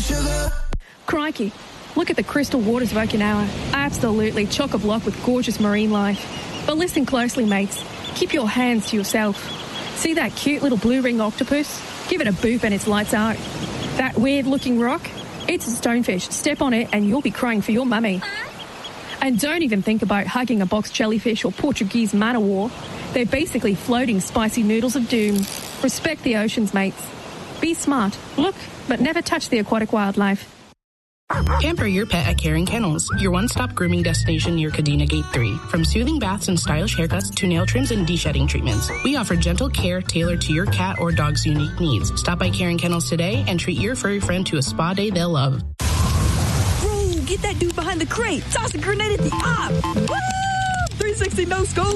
sugar. Crikey, look at the crystal waters of Okinawa. Absolutely chock-a-block with gorgeous marine life. But listen closely, mates. Keep your hands to yourself. See that cute little blue ring octopus? Give it a boop and its lights out. That weird-looking rock? It's a stonefish. Step on it and you'll be crying for your mummy. And don't even think about hugging a box jellyfish or Portuguese man-o-war. They're basically floating spicy noodles of doom. Respect the oceans, mates. Be smart. Look, but never touch the aquatic wildlife. Pamper your pet at Karen Kennels, your one-stop grooming destination near Kadena Gate 3. From soothing baths and stylish haircuts to nail trims and de-shedding treatments, we offer gentle care tailored to your cat or dog's unique needs. Stop by Karen Kennels today and treat your furry friend to a spa day they'll love. Bro, get that dude behind the crate. Toss a grenade at the op. Woo! 360 no scope.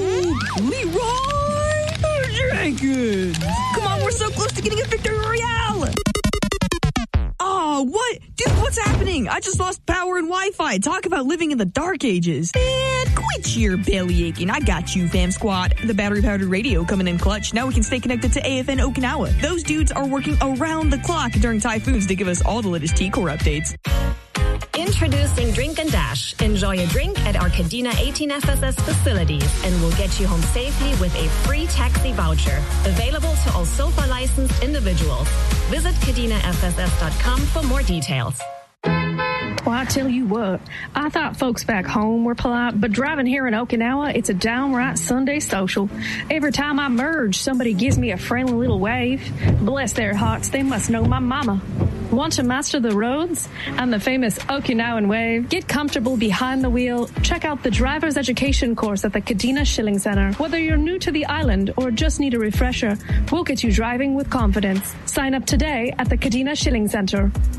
Leroy Jenkins. Come on, we're so close to getting a victory royale. Oh, what? Dude, what's happening? I just lost power and Wi-Fi. Talk about living in the dark ages. Man, quit your belly aching. I got you, fam squad. The battery-powered radio coming in clutch. Now we can stay connected to AFN Okinawa. Those dudes are working around the clock during typhoons to give us all the latest T-Core updates. Introducing Drink and Dash. Enjoy a drink at our Kadena 18FSS facilities and we'll get you home safely with a free taxi voucher. Available to all SOFA licensed individuals. Visit KadenaFSS.com for more details. Well, I tell you what, I thought folks back home were polite, but driving here in Okinawa, it's a downright Sunday social. Every time I merge, somebody gives me a friendly little wave. Bless their hearts, they must know my mama. Want to master the roads and the famous Okinawan wave? Get comfortable behind the wheel. Check out the driver's education course at the Kadena Shilling Center. Whether you're new to the island or just need a refresher, we'll get you driving with confidence. Sign up today at the Kadena Shilling Center.